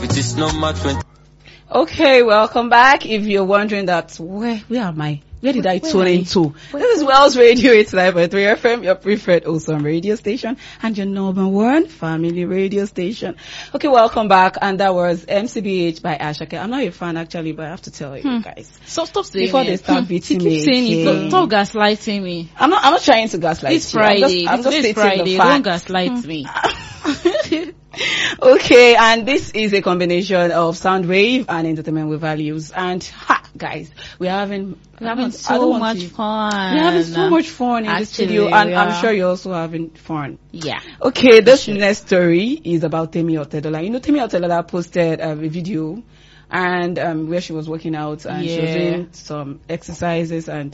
It is no match when. Okay, welcome back. If you're wondering that, where am I? Where did I tune into? This is Wells Radio 89.3 FM, your preferred awesome radio station, and your number one family radio station. Okay, welcome back. And that was MCBH by Ashake. I'm not a fan actually, but I have to tell you guys. So stop saying before it. They start beating me. Keep saying it. Stop gaslighting me. I'm not trying to gaslight It's you. Friday. I'm just stating Friday. the Don't fact. gaslight me. Okay, and this is a combination of sound wave and entertainment with values. And guys, we're having so much fun. We're having so much fun in the studio, and I'm sure you're also having fun. Yeah. Okay, this next story is about Temi Otedola. You know, Temi Otedola posted a video and where she was working out and she was doing some exercises and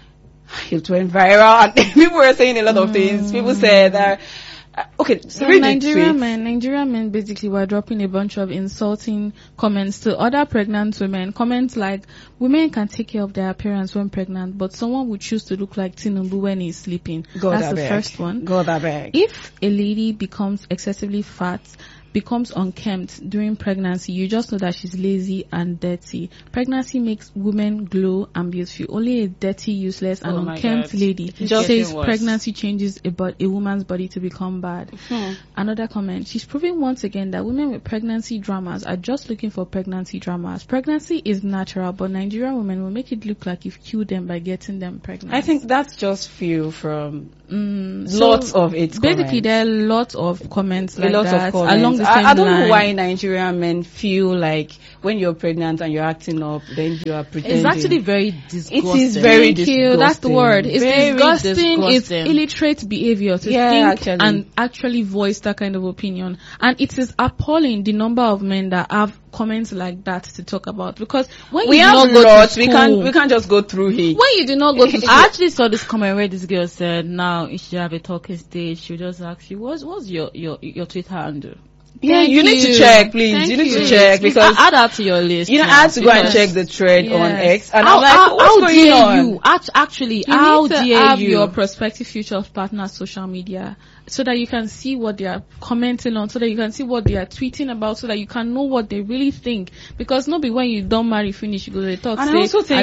it went viral and people were saying a lot of things. People said that okay, so Nigerian men basically were dropping a bunch of insulting comments to other pregnant women. Comments like, women can take care of their appearance when pregnant, but someone would choose to look like Tinubu when he's sleeping. That's the first one. If a lady becomes excessively fat, becomes unkempt during pregnancy, you just know that she's lazy and dirty. Pregnancy makes women glow and beautiful. Only a dirty, useless and unkempt lady just says pregnancy changes a woman's body to become bad. Another comment, she's proving once again that women with pregnancy dramas are just looking for pregnancy dramas. Pregnancy is natural, but Nigerian women will make it look like you've killed them by getting them pregnant. I think that's just few from lots of it. Basically, there are lots of comments like that along the same I don't know why Nigerian men feel like when you're pregnant and you're acting up, then you are pretending. It's actually very disgusting. It is very disgusting. That's the word. It's very disgusting. It's illiterate behavior to think actually. And actually voice that kind of opinion. And it is appalling the number of men that have comments like that to talk about, because when we you have do not lots, go to school, we can't just go through it. When you do not go to school, I actually saw this comment where this girl said, now if she have a talking stage, she'll just ask you, what's your Twitter handle? Yeah, you need to check, please. You need to check, because add that to your list. You know, I had to go and check the thread on X, and I'm like, how what's dare going on? you? Actually, you how need to dare have you? Your prospective future partner's social media, so that you can see what they are commenting on, so that you can see what they are tweeting about, so that you can know what they really think. Because nobody when you don't marry finish, you go to the talk. And I also think,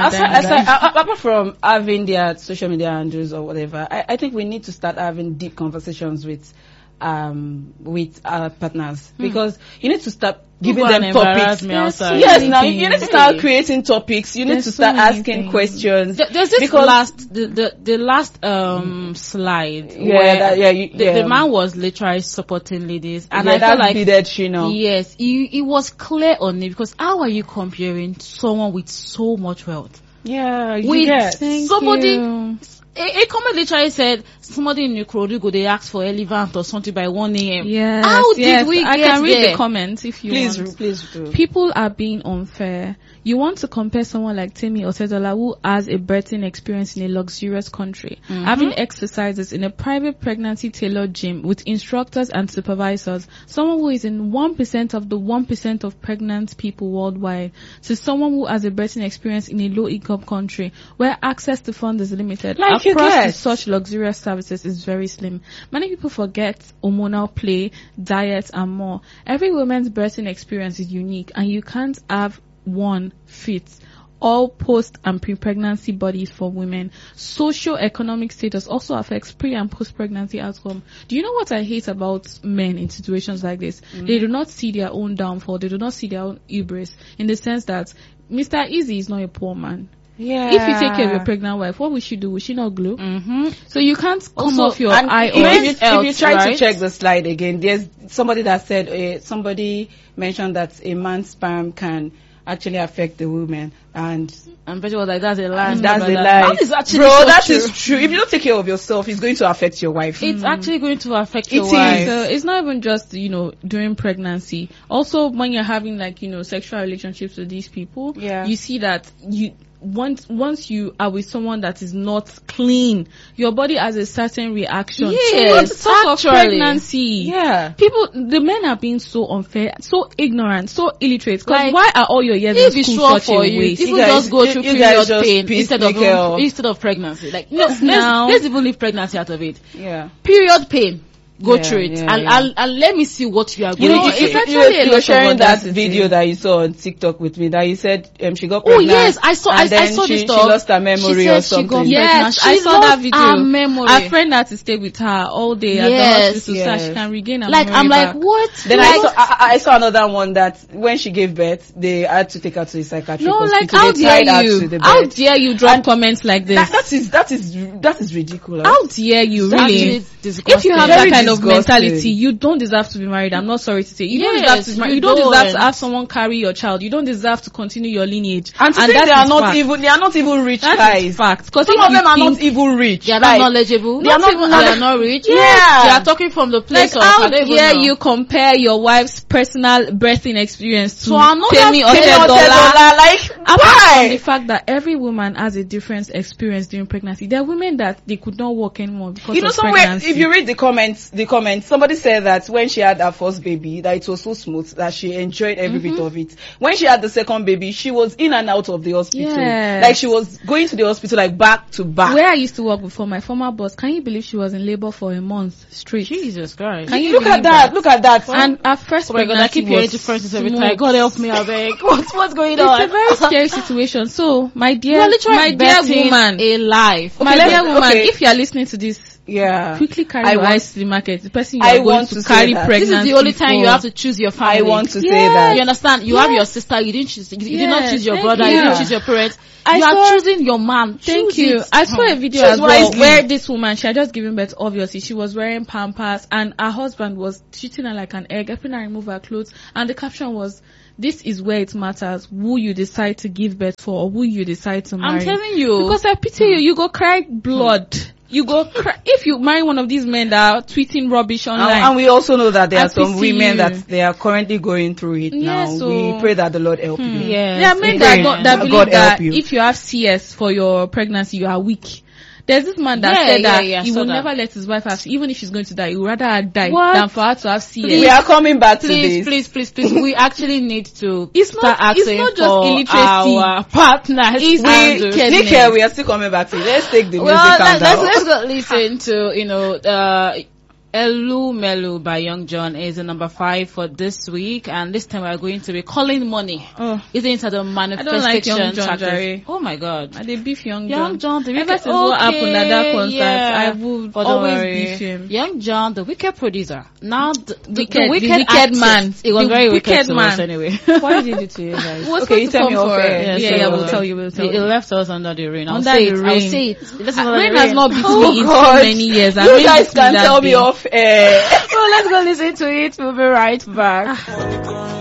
apart from having their social media handles or whatever, I think we need to start having deep conversations with our partners, because you need to start giving them topics. Yes, now you need to start creating topics. You need to start asking questions. There's this the last slide the man was literally supporting ladies, and I felt like yes, it was clear on it, because how are you comparing someone with so much wealth? Yeah, with somebody. A comment literally said somebody in Ukrodugo they asked for elephant or something by 1 a.m. Yes, how did we I get can read there? the comments if you want. Please do. People are being unfair. You want to compare someone like Temi Otedola, who has a birthing experience in a luxurious country, having exercises in a private pregnancy tailored gym with instructors and supervisors, someone who is in 1% of the 1% of pregnant people worldwide, to someone who has a birthing experience in a low income country where access to funds is limited. Across to such luxurious services is very slim. Many people forget hormonal play, diet, and more. Every woman's birthing experience is unique, and you can't have one fits all post and pre-pregnancy bodies for women. Socio-economic status also affects pre and post-pregnancy outcome. Do you know what I hate about men in situations like this? They do not see their own downfall. They do not see their own hubris, in the sense that Mr. Easy is not a poor man. Yeah. If you take care of your pregnant wife, what will she do? Will she not glow? So you can't come off your eye. If you try to check the slide again, there's somebody that said, somebody mentioned that a man's sperm can actually affect the woman, and Betty was like, that's a lie. That's a lie. That is actually that is true. If you don't take care of yourself, it's going to affect your wife. It's actually going to affect your wife. So it's not even just, during pregnancy. Also, when you're having sexual relationships with these people, you see that once you are with someone that is not clean, your body has a certain reaction. Yes, talk of pregnancy. Yeah. The men are being so unfair, so ignorant, so illiterate. Because why are all your years in school such a waste? People just go through period pain instead of pregnancy. Let's even leave pregnancy out of it. Yeah. Period pain. Go through it and let me see what you are going to do. You were sharing that video that you saw on TikTok with me that you said she got pregnant. Oh yes, I saw this stuff. She lost her memory or something. Yes, I saw that video. Her friend had to stay with her all day at the hospital so she can regain her memory. I'm like, what? Then I saw another one that when she gave birth, they had to take her to the psychiatric hospital. How dare you? How dare you drop comments like this? That is ridiculous. How dare you? Really? If you have that kind of mentality, you don't deserve to be married. I'm not sorry to say. You don't deserve to be married. You don't deserve to have someone carry your child. You don't deserve to continue your lineage. And they are not even rich guys. That is fact. Because some of them are not even rich. They are not knowledgeable. They are not rich. Yeah. They are talking from the place of how dare you compare your wife's personal birthing experience to Temi Otedola? Like, apart from the fact that every woman has a different experience during pregnancy. There are women that they could not walk anymore because of pregnancy. If you read the comments, somebody said that when she had her first baby, that it was so smooth that she enjoyed every bit of it. When she had the second baby, she was in and out of the hospital. Yes. Like she was going to the hospital like back to back. Where I used to work before, my former boss, can you believe she was in labor for a month straight? Jesus Christ. Can you look at that? And our first pregnancy I keep hearing differences every time. God help me, I beg. What's going on? It's a very scary situation. So, my dear woman, my dear woman, if you are listening to this, quickly carry your eyes to the market. The person you are going to carry pregnancy. This is the only time you have to choose your family. I want to say that. You understand? You have your sister. You didn't choose. You did not choose your brother. You didn't choose your parents. You are choosing your man. Thank you. I saw a video as well where this woman, she had just given birth. Obviously, she was wearing Pampers, and her husband was treating her like an egg, helping her remove her clothes. And the caption was, "This is where it matters who you decide to give birth for or who you decide to marry." I'm telling you, because I pity you. You go cry blood. You go cry if you marry one of these men that are tweeting rubbish online. And we also know that there are some women that they are currently going through it now. So we pray that the Lord help you. Yeah, there are men that believe that if you have CS for your pregnancy, you are weak. There's this man that said that he will never let his wife have, even if she's going to die, he would rather her die than for her to have CS. We are coming back to this. Please. We actually need to start asking for just illiteracy. Our partners. We are still coming back to it. Let's take the music down. Let's go listen to, Elu Melu by Young John is the number 5 for this week, and this time we are going to be calling money. Isn't it the manifestation? I don't like Young John, Jerry. Oh my God. I did beef Young John. Ever since what happened at that concert, I would always beef him. Young John, the wicked producer. Now the wicked man. It was very wicked to us anyway. What did he do to you guys? Okay, you tell me off air. Yeah, we'll tell you. It left us under the rain. I'll say it. Rain has not beat me in so many years. You guys can tell me off air. Well, let's go listen to it. We'll be right back.